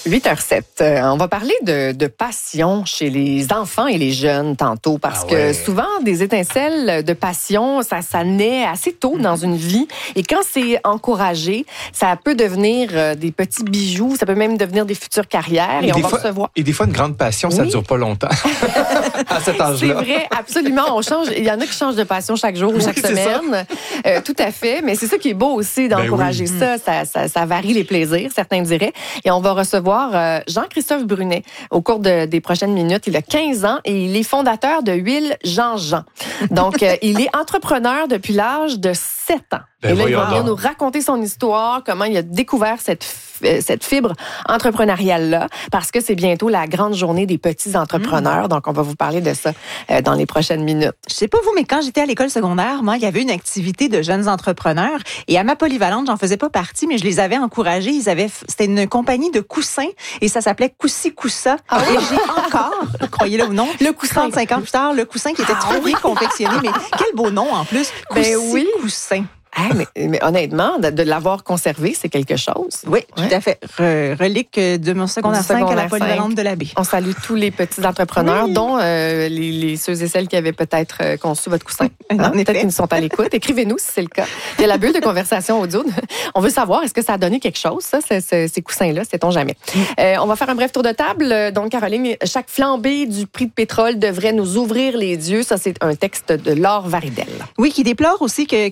8h07. On va parler de passion chez les enfants et les jeunes tantôt parce que souvent, des étincelles de passion, ça naît assez tôt dans une vie. Et quand c'est encouragé, ça peut devenir des petits bijoux, ça peut même devenir des futures carrières. Et on va recevoir... Et des fois, une grande passion, ça ne dure pas longtemps à cet âge-là. C'est vrai, absolument. On change. Il y en a qui changent de passion chaque jour ou chaque semaine. Tout à fait. Mais c'est ça qui est beau aussi d'encourager ça. Ça varie les plaisirs, certains diraient. Et on va recevoir Jean-Christophe Brunet au cours des prochaines minutes. Il a 15 ans et il est fondateur de Huile Jean-Jean. Donc, il est entrepreneur depuis l'âge de 7 ans. Et là, il va venir nous raconter son histoire, comment il a découvert cette fibre entrepreneuriale-là, parce que c'est bientôt la grande journée des petits entrepreneurs. Donc, on va vous parler de ça dans les prochaines minutes. Je sais pas vous, mais quand j'étais à l'école secondaire, moi, il y avait une activité de jeunes entrepreneurs. Et à ma polyvalente, j'en faisais pas partie, mais je les avais encouragés. C'était une compagnie de coussins et ça s'appelait Coussi-Coussa. Et j'ai encore, croyez-le ou non, le coussin. 35 ans plus tard, le coussin qui était très bien confectionné. Mais quel beau nom en plus. Coussi-Coussin. Mais honnêtement, de l'avoir conservé, c'est quelque chose. Oui, tout à fait. Relique de mon secondaire 5 à la polyvalente de la baie. On salue tous les petits entrepreneurs, dont ceux et celles qui avaient peut-être conçu votre coussin. Peut-être qu'ils nous sont à l'écoute. Écrivez-nous si c'est le cas. Il y a la bulle de conversation audio. On veut savoir, est-ce que ça a donné quelque chose, ça, ces coussins-là, sait-on jamais. On va faire un bref tour de table. Donc, Caroline, chaque flambée du prix de pétrole devrait nous ouvrir les yeux. Ça, c'est un texte de Laure Varidel. Oui, qui déplore aussi que